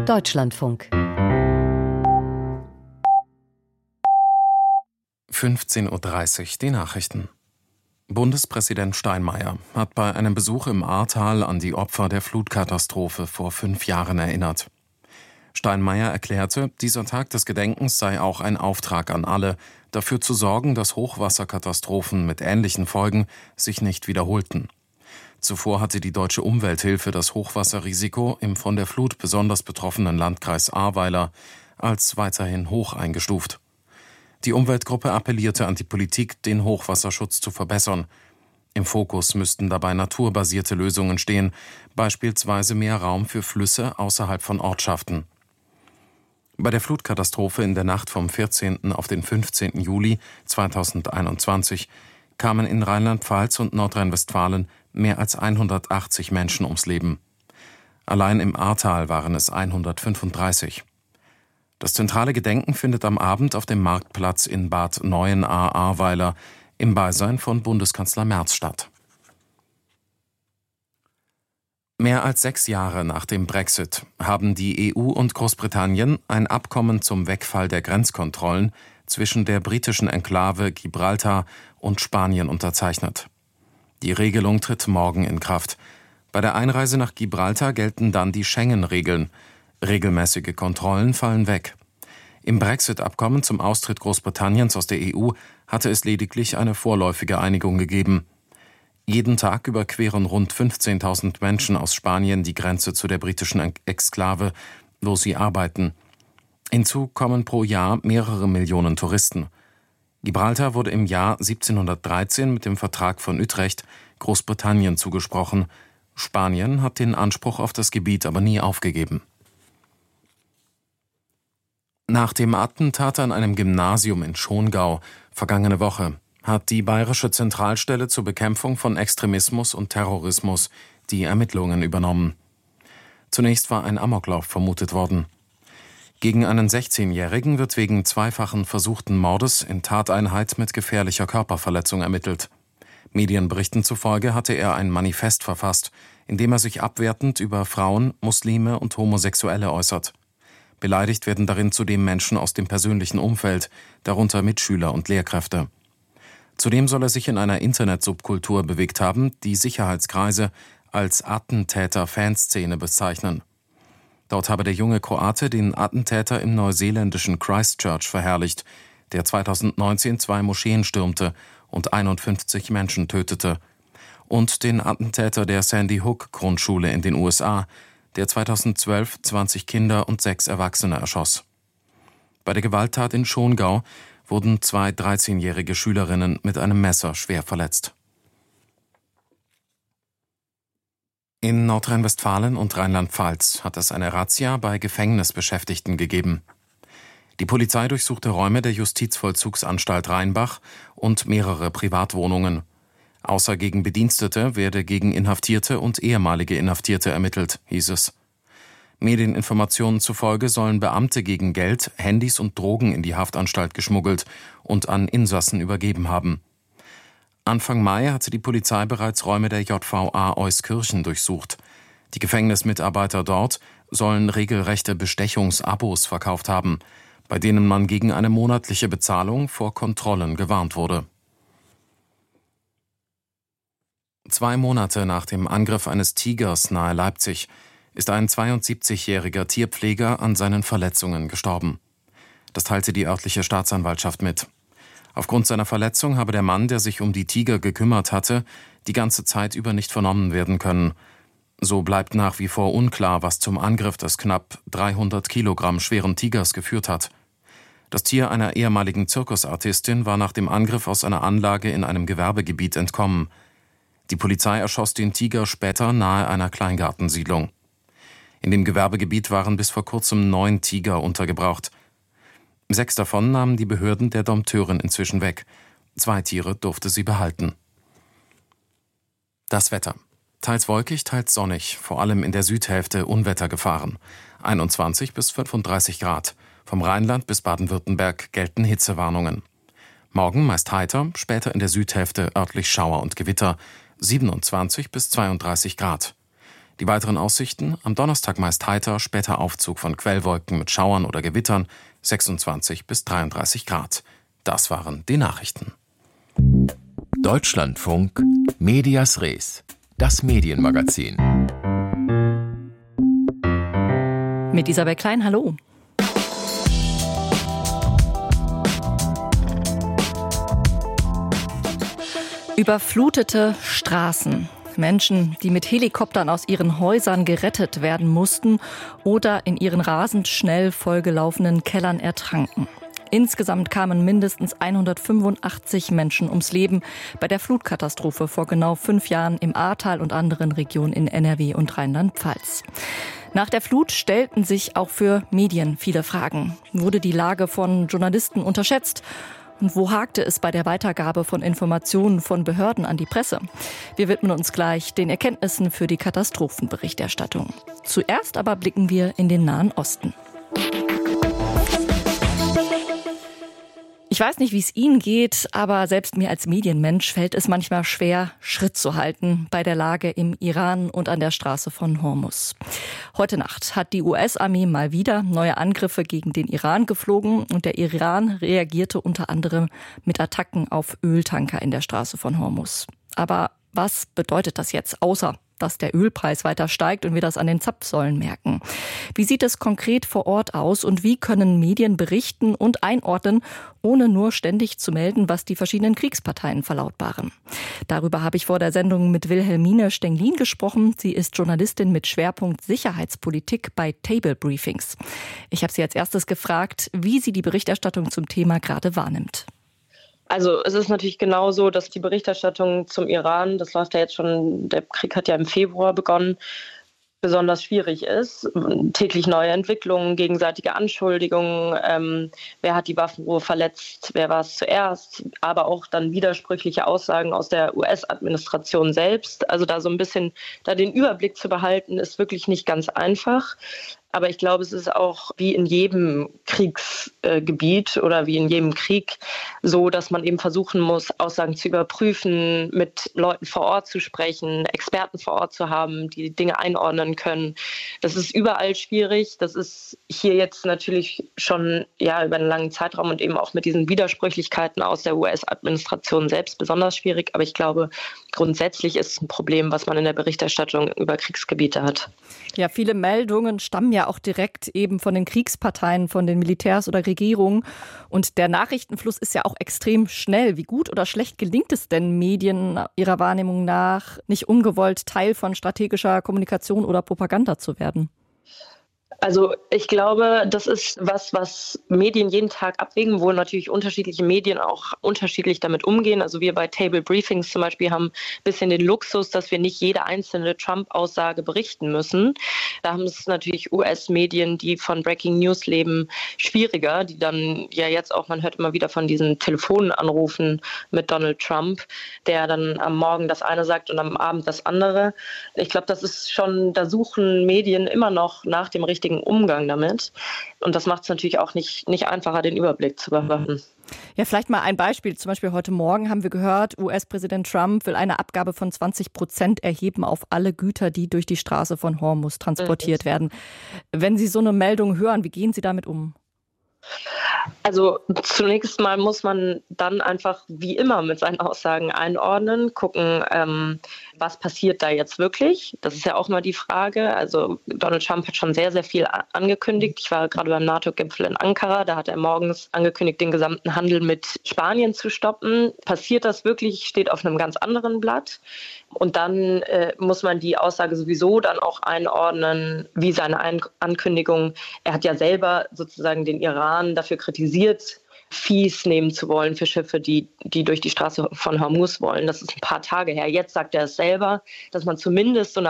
Deutschlandfunk 15:30 Uhr, die Nachrichten. Bundespräsident Steinmeier hat bei einem Besuch im Ahrtal an die Opfer der Flutkatastrophe vor 5 Jahren erinnert. Steinmeier erklärte, dieser Tag des Gedenkens sei auch ein Auftrag an alle, dafür zu sorgen, dass Hochwasserkatastrophen mit ähnlichen Folgen sich nicht wiederholten. Zuvor hatte die Deutsche Umwelthilfe das Hochwasserrisiko im von der Flut besonders betroffenen Landkreis Ahrweiler als weiterhin hoch eingestuft. Die Umweltgruppe appellierte an die Politik, den Hochwasserschutz zu verbessern. Im Fokus müssten dabei naturbasierte Lösungen stehen, beispielsweise mehr Raum für Flüsse außerhalb von Ortschaften. Bei der Flutkatastrophe in der Nacht vom 14. auf den 15. Juli 2021 kamen in Rheinland-Pfalz und Nordrhein-Westfalen mehr als 180 Menschen ums Leben. Allein im Ahrtal waren es 135. Das zentrale Gedenken findet am Abend auf dem Marktplatz in Bad Neuenahr-Ahrweiler im Beisein von Bundeskanzler Merz statt. Mehr als 6 Jahre nach dem Brexit haben die EU und Großbritannien ein Abkommen zum Wegfall der Grenzkontrollen zwischen der britischen Enklave Gibraltar und Spanien unterzeichnet. Die Regelung tritt morgen in Kraft. Bei der Einreise nach Gibraltar gelten dann die Schengen-Regeln. Regelmäßige Kontrollen fallen weg. Im Brexit-Abkommen zum Austritt Großbritanniens aus der EU hatte es lediglich eine vorläufige Einigung gegeben. Jeden Tag überqueren rund 15.000 Menschen aus Spanien die Grenze zu der britischen Exklave, wo sie arbeiten. Hinzu kommen pro Jahr mehrere Millionen Touristen. Gibraltar wurde im Jahr 1713 mit dem Vertrag von Utrecht Großbritannien zugesprochen. Spanien hat den Anspruch auf das Gebiet aber nie aufgegeben. Nach dem Attentat an einem Gymnasium in Schongau vergangene Woche hat die Bayerische Zentralstelle zur Bekämpfung von Extremismus und Terrorismus die Ermittlungen übernommen. Zunächst war ein Amoklauf vermutet worden. Gegen einen 16-Jährigen wird wegen zweifachen versuchten Mordes in Tateinheit mit gefährlicher Körperverletzung ermittelt. Medienberichten zufolge hatte er ein Manifest verfasst, in dem er sich abwertend über Frauen, Muslime und Homosexuelle äußert. Beleidigt werden darin zudem Menschen aus dem persönlichen Umfeld, darunter Mitschüler und Lehrkräfte. Zudem soll er sich in einer Internet-Subkultur bewegt haben, die Sicherheitskreise als Attentäter-Fanszene bezeichnen. Dort habe der junge Kroate den Attentäter im neuseeländischen Christchurch verherrlicht, der 2019 2 Moscheen stürmte und 51 Menschen tötete, und den Attentäter der Sandy Hook Grundschule in den USA, der 2012 20 Kinder und 6 Erwachsene erschoss. Bei der Gewalttat in Schongau wurden 2 13-jährige Schülerinnen mit einem Messer schwer verletzt. In Nordrhein-Westfalen und Rheinland-Pfalz hat es eine Razzia bei Gefängnisbeschäftigten gegeben. Die Polizei durchsuchte Räume der Justizvollzugsanstalt Rheinbach und mehrere Privatwohnungen. Außer gegen Bedienstete werde gegen Inhaftierte und ehemalige Inhaftierte ermittelt, hieß es. Medieninformationen zufolge sollen Beamte gegen Geld, Handys und Drogen in die Haftanstalt geschmuggelt und an Insassen übergeben haben. Anfang Mai hatte die Polizei bereits Räume der JVA Euskirchen durchsucht. Die Gefängnismitarbeiter dort sollen regelrechte Bestechungsabos verkauft haben, bei denen man gegen eine monatliche Bezahlung vor Kontrollen gewarnt wurde. 2 Monate nach dem Angriff eines Tigers nahe Leipzig ist ein 72-jähriger Tierpfleger an seinen Verletzungen gestorben. Das teilte die örtliche Staatsanwaltschaft mit. Aufgrund seiner Verletzung habe der Mann, der sich um die Tiger gekümmert hatte, die ganze Zeit über nicht vernommen werden können. So bleibt nach wie vor unklar, was zum Angriff des knapp 300 Kilogramm schweren Tigers geführt hat. Das Tier einer ehemaligen Zirkusartistin war nach dem Angriff aus einer Anlage in einem Gewerbegebiet entkommen. Die Polizei erschoss den Tiger später nahe einer Kleingartensiedlung. In dem Gewerbegebiet waren bis vor kurzem 9 Tiger untergebracht. 6 davon nahmen die Behörden der Dompteurin inzwischen weg. 2 Tiere durfte sie behalten. Das Wetter. Teils wolkig, teils sonnig, vor allem in der Südhälfte Unwettergefahren. 21 bis 35 Grad. Vom Rheinland bis Baden-Württemberg gelten Hitzewarnungen. Morgen meist heiter, später in der Südhälfte örtlich Schauer und Gewitter. 27 bis 32 Grad. Die weiteren Aussichten: am Donnerstag meist heiter, später Aufzug von Quellwolken mit Schauern oder Gewittern, 26 bis 33 Grad. Das waren die Nachrichten. Deutschlandfunk Medias Res, das Medienmagazin. Mit Isabel Klein, hallo. Überflutete Straßen. Menschen, die mit Helikoptern aus ihren Häusern gerettet werden mussten oder in ihren rasend schnell vollgelaufenen Kellern ertranken. Insgesamt kamen mindestens 185 Menschen ums Leben bei der Flutkatastrophe vor genau 5 Jahren im Ahrtal und anderen Regionen in NRW und Rheinland-Pfalz. Nach der Flut stellten sich auch für Medien viele Fragen. Wurde die Lage von Journalisten unterschätzt? Und wo hakte es bei der Weitergabe von Informationen von Behörden an die Presse? Wir widmen uns gleich den Erkenntnissen für die Katastrophenberichterstattung. Zuerst aber blicken wir in den Nahen Osten. Ich weiß nicht, wie es Ihnen geht, aber selbst mir als Medienmensch fällt es manchmal schwer, Schritt zu halten bei der Lage im Iran und an der Straße von Hormuz. Heute Nacht hat die US-Armee mal wieder neue Angriffe gegen den Iran geflogen und der Iran reagierte unter anderem mit Attacken auf Öltanker in der Straße von Hormuz. Aber was bedeutet das jetzt, außer dass der Ölpreis weiter steigt und wir das an den Zapfsäulen merken? Wie sieht es konkret vor Ort aus und wie können Medien berichten und einordnen, ohne nur ständig zu melden, was die verschiedenen Kriegsparteien verlautbaren? Darüber habe ich vor der Sendung mit Wilhelmine Stenglin gesprochen. Sie ist Journalistin mit Schwerpunkt Sicherheitspolitik bei Table Briefings. Ich habe sie als erstes gefragt, wie sie die Berichterstattung zum Thema gerade wahrnimmt. Also es ist natürlich genauso, dass die Berichterstattung zum Iran, das läuft ja jetzt schon, der Krieg hat ja im Februar begonnen, besonders schwierig ist. Täglich neue Entwicklungen, gegenseitige Anschuldigungen, wer hat die Waffenruhe verletzt, wer war es zuerst, aber auch dann widersprüchliche Aussagen aus der US-Administration selbst. Also da so ein bisschen den Überblick zu behalten, ist wirklich nicht ganz einfach. Aber ich glaube, es ist auch wie in jedem Kriegsgebiet oder wie in jedem Krieg so, dass man eben versuchen muss, Aussagen zu überprüfen, mit Leuten vor Ort zu sprechen, Experten vor Ort zu haben, die Dinge einordnen können. Das ist überall schwierig. Das ist hier jetzt natürlich schon über einen langen Zeitraum und eben auch mit diesen Widersprüchlichkeiten aus der US-Administration selbst besonders schwierig. Aber ich glaube, grundsätzlich ist es ein Problem, was man in der Berichterstattung über Kriegsgebiete hat. Ja, viele Meldungen stammen ja auch direkt eben von den Kriegsparteien, von den Militärs oder Regierungen. Und der Nachrichtenfluss ist ja auch extrem schnell. Wie gut oder schlecht gelingt es denn Medien Ihrer Wahrnehmung nach, nicht ungewollt Teil von strategischer Kommunikation oder Propaganda zu werden? Also ich glaube, das ist was Medien jeden Tag abwägen, wo natürlich unterschiedliche Medien auch unterschiedlich damit umgehen. Also wir bei Table Briefings zum Beispiel haben ein bisschen den Luxus, dass wir nicht jede einzelne Trump-Aussage berichten müssen. Da haben es natürlich US-Medien, die von Breaking News leben, schwieriger, die dann ja jetzt auch, man hört immer wieder von diesen Telefonanrufen mit Donald Trump, der dann am Morgen das eine sagt und am Abend das andere. Ich glaube, das ist schon, da suchen Medien immer noch nach dem richtigen Umgang damit. Und das macht es natürlich auch nicht einfacher, den Überblick zu bewahren. Ja, vielleicht mal ein Beispiel. Zum Beispiel heute Morgen haben wir gehört, US-Präsident Trump will eine Abgabe von 20% erheben auf alle Güter, die durch die Straße von Hormuz transportiert werden. Wenn Sie so eine Meldung hören, wie gehen Sie damit um? Also zunächst mal muss man dann einfach wie immer mit seinen Aussagen einordnen, gucken, was passiert da jetzt wirklich. Das ist ja auch mal die Frage. Also Donald Trump hat schon sehr, sehr viel angekündigt. Ich war gerade beim NATO-Gipfel in Ankara, da hat er morgens angekündigt, den gesamten Handel mit Spanien zu stoppen. Passiert das wirklich, steht auf einem ganz anderen Blatt. Und dann muss man die Aussage sowieso dann auch einordnen, wie seine Ankündigung. Er hat ja selber sozusagen den Iran dafür kritisiert, Fees nehmen zu wollen für Schiffe, die durch die Straße von Hormuz wollen. Das ist ein paar Tage her. Jetzt sagt er es selber, dass man zumindest so eine